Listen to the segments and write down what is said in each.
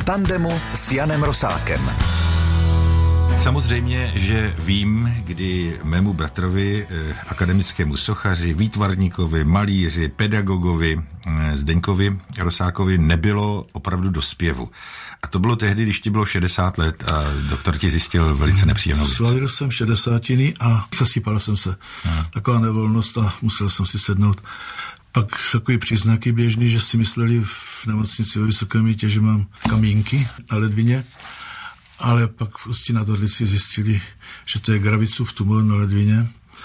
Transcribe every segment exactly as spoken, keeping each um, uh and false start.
tandemu s Janem Rosátkem. Samozřejmě, že vím, kdy mému bratrovi, eh, akademickému sochaři, výtvarníkovi, malíři, pedagogovi, eh, Zdeňkovi Rosákovi nebylo opravdu do zpěvu. A to bylo tehdy, když ti bylo šedesát let a doktor ti zjistil velice nepříjemnou věc. Slavil jsem šedesátiny a zasýpal jsem se. Aha. Taková nevolnost a musel jsem si sednout. Pak takový příznaky běžný, že si mysleli v nemocnici ve Vysokém Mýtě, že mám kamínky na ledvině. Ale pak v Ústí nad Orlicí zjistili, že to je Gravicův tumor na ledvině.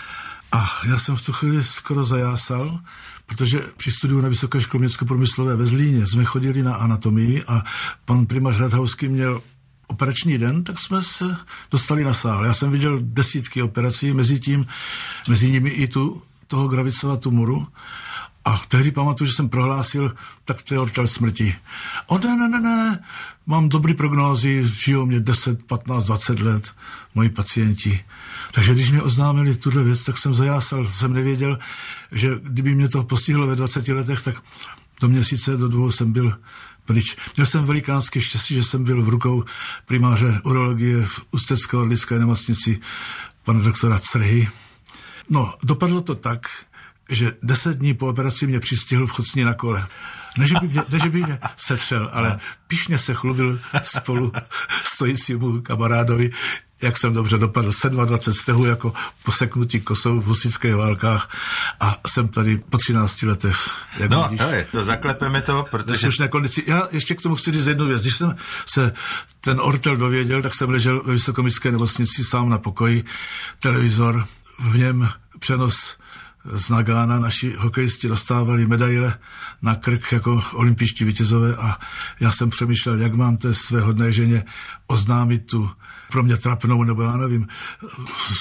A já jsem v tu chvíli skoro zajásal, protože při studiu na Vysoké škole umělecko-průmyslové ve Zlíně jsme chodili na anatomii a pan primář Radhauský měl operační den, tak jsme se dostali na sál. Já jsem viděl desítky operací, mezi tím, mezi nimi i tu, toho Gravicova tumoru. A tehdy pamatuju, že jsem prohlásil, tak to je ortel smrti. O ne, ne, ne, ne, mám dobrý prognózy, žijou mě deset, patnáct, dvacet let, moji pacienti. Takže když mi oznámili tuhle věc, tak jsem zajásal, jsem nevěděl, že kdyby mě to postihlo ve dvaceti letech, tak do měsíce, do dvou jsem byl pryč. Měl jsem velikánské štěstí, že jsem byl v rukou primáře urologie v Ústecké orlické nemocnici pana doktora Crhy. No, dopadlo to tak, že deset dní po operaci mě přistihl v Chocni na kole. Ne, že by mě, ne, že by mě setřel, ale pyšně se chlubil spolu stojícímu kamarádovi, jak jsem dobře dopadl, dvacet sedm stehů jako poseknutí kosou v husitských válkách a jsem tady po třinácti letech. Jak no, vidíš, ale to zaklepeme to, protože... Kondici. Já ještě k tomu chci říct jednu věc. Když jsem se ten ortel dověděl, tak jsem ležel ve Vysokoměstské nemocnici sám na pokoji, televizor, v něm přenos z Nagána, naši hokejisti dostávali medaile na krk jako olympijští vítězové a já jsem přemýšlel, jak mám té své hodné ženě oznámit tu pro mě trapnou, nebo já nevím,